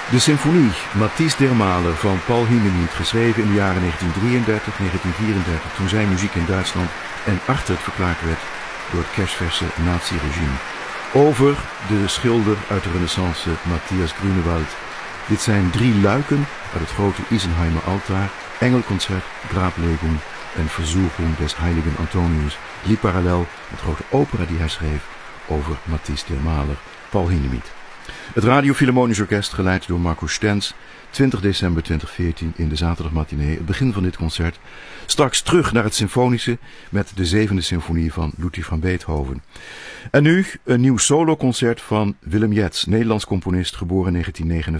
De symfonie Mathis der Maler van Paul Hindemith, geschreven in de jaren 1933-1934, toen zijn muziek in Duitsland en Artet verklaard werd door het kersverse nazi-regime. Over de schilder uit de Renaissance Matthias Grünewald. Dit zijn 3 luiken uit het grote Isenheimer altaar, Engelkonzert, Grablegung en Versuchung des Heiligen Antonius. Liep parallel met de grote opera die hij schreef over Mathis der Maler, Paul Hindemith. Het Radio Philharmonisch Orkest, geleid door Marco Stenz, 20 december 2014 in de zaterdagmatinee, het begin van dit concert. Straks terug naar het symfonische met de 7e symfonie van Ludwig van Beethoven. En nu een nieuw soloconcert van Willem Jetz, Nederlands componist, geboren in 1949.